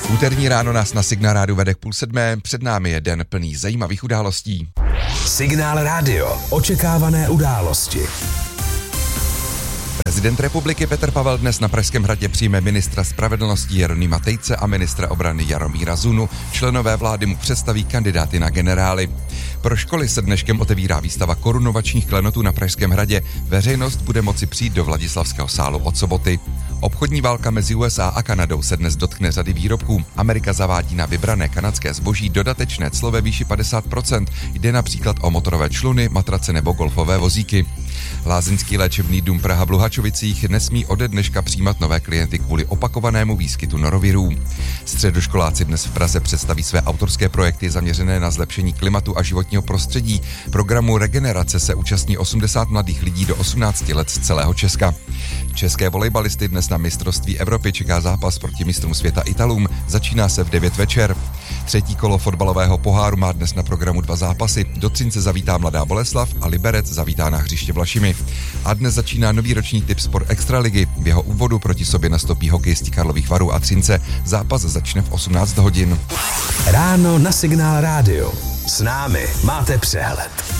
Úterní ráno nás na Signál rádiu vede k 6:30, před námi je den plný zajímavých událostí. Signál rádio, očekávané události. Prezident republiky Petr Pavel dnes na Pražském hradě přijme ministra spravedlnosti Jeronýma Tejce a ministra obrany Jaromíra Zunu. Členové vlády mu představí kandidáty na generály. Pro školy se dneškem otevírá výstava korunovačních klenotů na Pražském hradě. Veřejnost bude moci přijít do Vladislavského sálu od soboty. Obchodní válka mezi USA a Kanadou se dnes dotkne řady výrobků. Amerika zavádí na vybrané kanadské zboží dodatečné clo ve výši 50%. Jde například o motorové čluny, matrace nebo golfové vozíky. Lázeňský léčebný dům Praha v Luhačovicích nesmí ode dneška přijímat nové klienty kvůli opakovanému výskytu norovirů. Středoškoláci dnes v Praze představí své autorské projekty zaměřené na zlepšení klimatu a životního prostředí. Programu Regenerace se účastní 80 mladých lidí do 18 let z celého Česka. České volejbalisty dnes na mistrovství Evropy čeká zápas proti mistrům světa Italům. Začíná se v 9 večer. Třetí kolo fotbalového poháru má dnes na programu 2 zápasy. Do Třince zavítá Mladá Boleslav a Liberec zavítá na hřiště Vlašimi. A dnes začíná nový roční typ Sport Extraligy. V jeho úvodu proti sobě nastoupí hokejisti Karlových Varů a Třince. Zápas začne v 18 hodin. Ráno na Signál rádio. S námi máte přehled.